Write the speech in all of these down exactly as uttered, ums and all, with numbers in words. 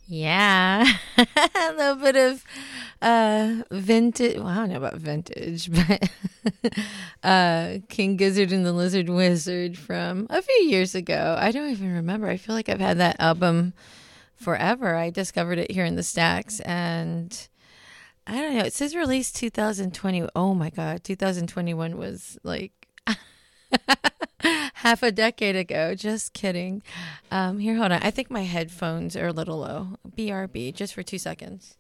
Yeah, a little bit of uh vintage. Well, I don't know about vintage, but uh King Gizzard and the Lizard Wizard from a few years ago. I don't even remember. I feel like I've had that album forever. I discovered it here in the Stacks, and I don't know. It says released two thousand twenty. Oh my God, two thousand twenty-one was like half a decade ago. Just kidding. Um, here, hold on. I think my headphones are a little low. B R B, just for two seconds.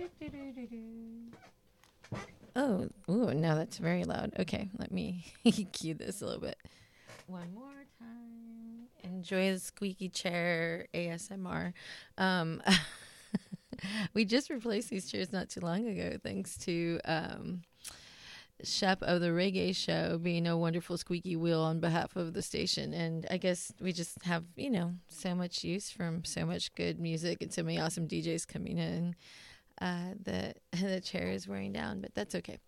Oh, ooh, no, that's very loud. Okay, let me cue this a little bit. One more time. Enjoy the squeaky chair A S M R. Um, we just replaced these chairs not too long ago, thanks to um, Shep of the Reggae Show being a wonderful squeaky wheel on behalf of the station. And I guess we just have, you know, so much use from so much good music and so many awesome D Js coming in uh, that the chair is wearing down, but that's okay.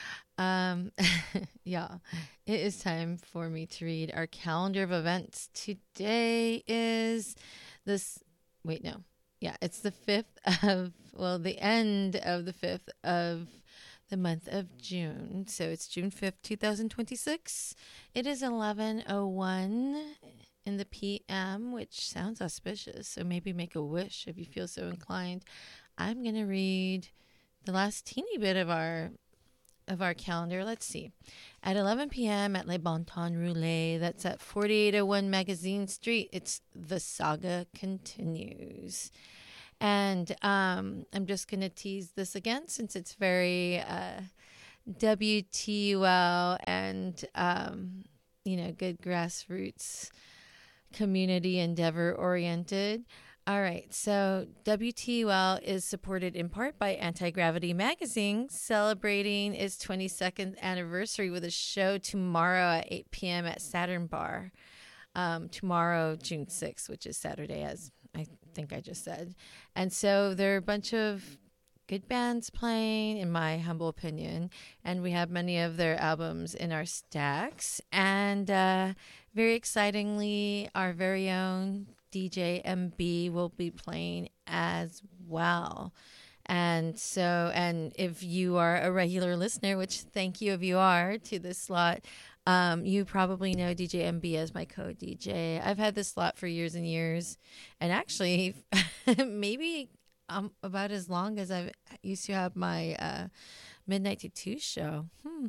Um, yeah, it is time for me to read our calendar of events. Today is this, wait, no. Yeah, it's the fifth of, well, the end of the fifth of the month of June. So it's June fifth, twenty twenty-six. It is eleven oh one in the P M, which sounds auspicious. So maybe make a wish if you feel so inclined. I'm going to read the last teeny bit of our of our calendar. Let's see. At eleven p.m. at Le Bon Temps Roulé, that's at forty-eight oh one Magazine Street, it's The Saga Continues. And um, I'm just going to tease this again since it's very uh, W T U L and, um, you know, good grassroots community endeavor oriented. All right, so W T U L is supported in part by Anti-Gravity Magazine, celebrating its twenty-second anniversary with a show tomorrow at eight p.m. at Saturn Bar. Um, tomorrow, June sixth, which is Saturday, as I think I just said. And so there are a bunch of good bands playing, in my humble opinion, and we have many of their albums in our stacks. And uh, very excitingly, our very own D J M B will be playing as well. And so, and if you are a regular listener, which thank you if you are to this slot, um, you probably know D J M B as my co-D J. I've had this slot for years and years, and actually maybe um, about as long as I used to have my uh, Midnight to Two show. Hmm.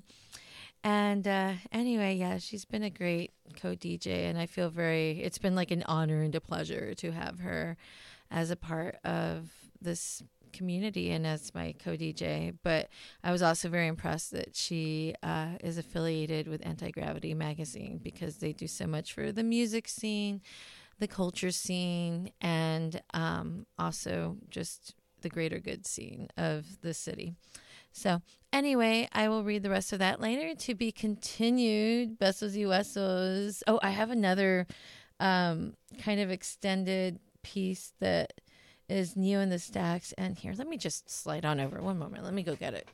And uh, anyway, yeah, she's been a great co-D J, and I feel very, it's been like an honor and a pleasure to have her as a part of this community and as my co-D J. But I was also very impressed that she uh, is affiliated with Anti-Gravity Magazine, because they do so much for the music scene, the culture scene, and um, also just the greater good scene of the city. So anyway, I will read the rest of that later. To be continued. Besos y huesos. Oh, I have another um, kind of extended piece that is new in the stacks. And here, let me just slide on over. One moment. Let me go get it.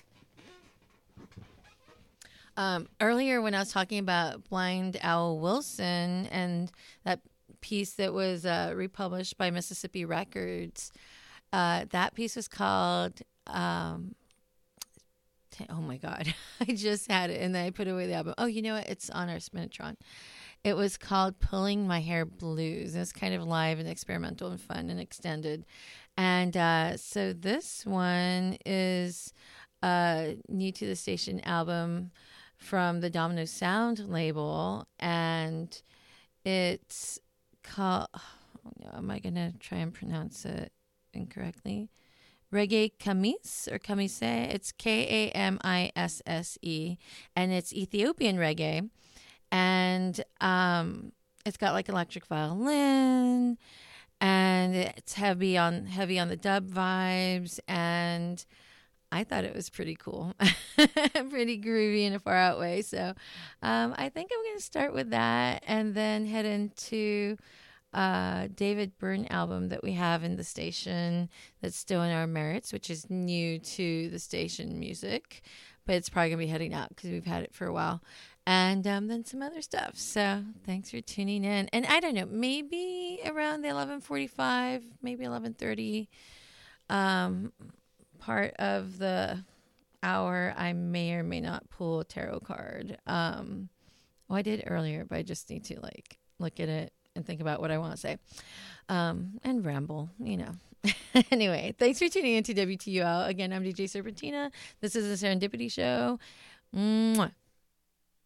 Um, earlier when I was talking about Blind Owl Wilson and that piece that was uh, republished by Mississippi Records, uh, that piece was called... Um, Oh my God, I just had it and then I put away the album. Oh, you know what? It's on our Spinitron. It was called Pulling My Hair Blues. It was kind of live and experimental and fun and extended. And uh, so this one is a new to the station album from the Domino Sound label. And it's called, oh no, am I going to try and pronounce it incorrectly? Reggae Kamise or Kamise. It's K A M I S S E, and it's Ethiopian reggae. And um, it's got like electric violin, and it's heavy on heavy on the dub vibes. And I thought it was pretty cool, pretty groovy in a far out way. So um, I think I'm going to start with that, and then head into uh David Byrne album that we have in the station that's still in our merits, which is new to the station music, but it's probably going to be heading out because we've had it for a while. And um, then some other stuff. So thanks for tuning in. And I don't know, maybe around the eleven forty-five, maybe eleven thirty um, part of the hour, I may or may not pull a tarot card. Um, well, I did earlier, but I just need to like look at it and think about what I want to say um, and ramble, you know. Anyway, thanks for tuning in to W T U L. Again, I'm D J Serpentina. This is the Serendipity Show. Mwah.